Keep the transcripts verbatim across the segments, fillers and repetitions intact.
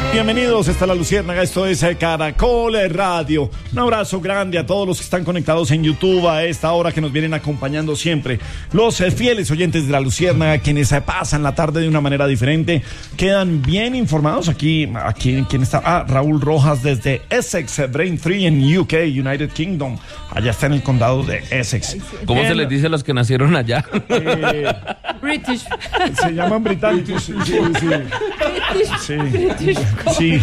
Bienvenidos, está La Luciérnaga, esto es Caracol Radio. Un abrazo grande a todos los que están conectados en YouTube a esta hora, que nos vienen acompañando siempre. Los eh, fieles oyentes de La Luciérnaga, quienes eh, pasan la tarde de una manera diferente, quedan bien informados. Aquí, aquí ¿quién está? Ah, Raúl Rojas desde Essex, Braintree en U K, United Kingdom. Allá está en el condado de Essex. ¿Cómo bien, se les dice a los que nacieron allá? Eh, British. Se llaman británicos. Sí, sí, sí. British. Sí. British. Sí.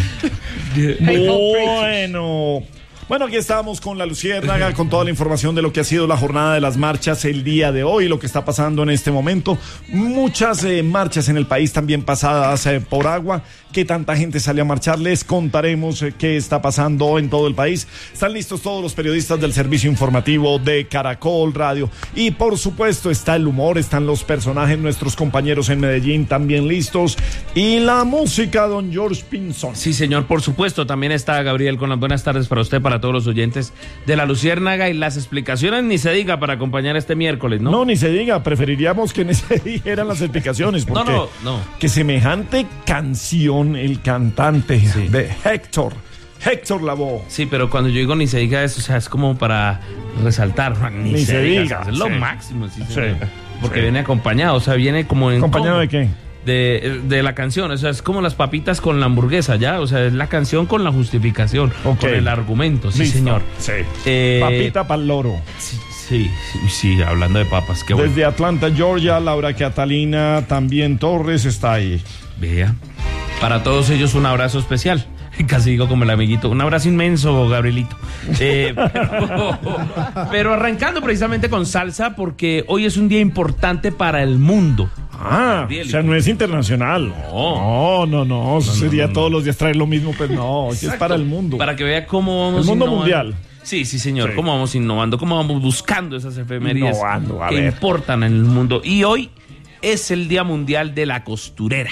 Bueno. Bueno, aquí estamos con La Luciérnaga, con toda la información de lo que ha sido la jornada de las marchas el día de hoy, lo que está pasando en este momento. Muchas eh, marchas en el país también pasadas eh, por agua. ¿Qué tanta gente sale a marchar? Les contaremos eh, qué está pasando en todo el país. Están listos todos los periodistas del servicio informativo de Caracol Radio. Y por supuesto está el humor, están los personajes, nuestros compañeros en Medellín también listos. Y la música, don George Pinzón. Sí, señor, por supuesto. También está Gabriel con las buenas tardes para usted, para todos los oyentes de La Luciérnaga, y las explicaciones ni se diga para acompañar este miércoles, ¿no? No, ni se diga, preferiríamos que ni se dijeran las explicaciones, porque no, no, no. Que semejante canción, el cantante sí. de Héctor, Héctor Lavoe. Sí, pero cuando yo digo ni se diga eso, o sea, es como para resaltar, ni, ni se, se diga, diga. Es lo sí. máximo, sí, sí. porque sí. viene acompañado, o sea, viene como en... ¿Acompañado de qué? De, de la canción, o sea, es como las papitas con la hamburguesa, ¿ya? O sea, es la canción con la justificación, okay. con el argumento, sí, listo. Señor. Sí. Eh, Papita pa'l loro. Sí, sí, sí, sí, hablando de papas, qué bueno. Desde Atlanta, Georgia, Laura Catalina, también Torres está ahí. Vea. Para todos ellos un abrazo especial. Casi digo como el amiguito, un abrazo inmenso, Gabrielito. Eh, pero, pero arrancando precisamente con salsa, porque hoy es un día importante para el mundo. Ah, Gabriel, o sea, no es internacional. No, no, no, no, no sería no, no, todos no. los días traer lo mismo, pues no, es para el mundo. Para que vea cómo vamos el mundo innovando. mundial. Sí, sí, señor, sí. cómo vamos innovando, cómo vamos buscando esas efemérides innovando, a que ver. importan en el mundo. Y hoy es el Día Mundial de la Costurera.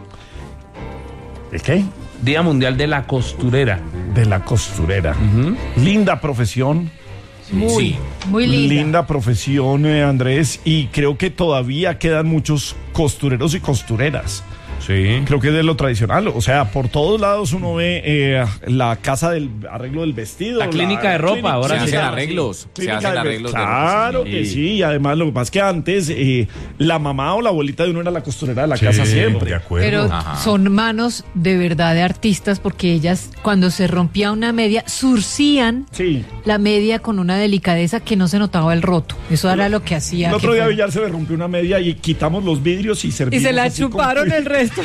¿De qué? Día Mundial de la Costurera. De la costurera. Uh-huh. Linda profesión. Muy, sí. muy linda. Linda profesión, eh, Andrés. Y creo que todavía quedan muchos costureros y costureras. Sí. Creo que es de lo tradicional. O sea, por todos lados uno ve eh, la casa del arreglo del vestido. La clínica la, de ropa. Clínica, ahora se sí hacen arreglos. Sí. Se hacen de, arreglos. Claro de que sí. Y además lo que pasa es que antes eh, la mamá o la abuelita de uno era la costurera de la sí, casa siempre. De acuerdo. Pero Ajá. son manos de verdad de artistas, porque ellas cuando se rompía una media surcían sí. la media con una delicadeza que no se notaba el roto. Eso era lo que hacía. El otro que día fue... Villar se me rompió una media y quitamos los vidrios y servimos. Y se la chuparon como... el resto.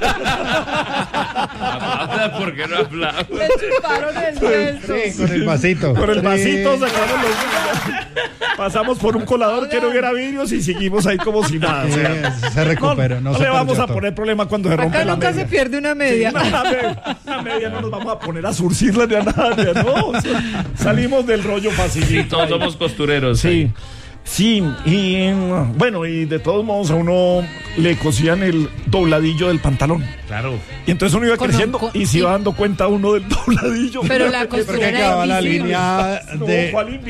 ¿Por qué no aplaudo? Le chuparon el resto. Sí, con el vasito. Con el sí. vasito sacamos los... Pasamos por un colador que no hubiera vidrios y seguimos ahí como si nada. O sea, sí, se recupera. No, no, no se le vamos a todo. poner problema cuando se rompe Acá la media. nunca se pierde una media. Sí, una, media una media no nos vamos a poner a surcirla ni a nada. No, o sea, salimos del rollo facilito. Sí, todos somos costureros. Sí. Ahí. Sí, y bueno, y de todos modos a uno le cosían el dobladillo del pantalón. Claro. Y entonces uno iba Con, creciendo con, y se iba dando cuenta uno del dobladillo. Pero la costurera porque acaba la línea no, de... ¿cuál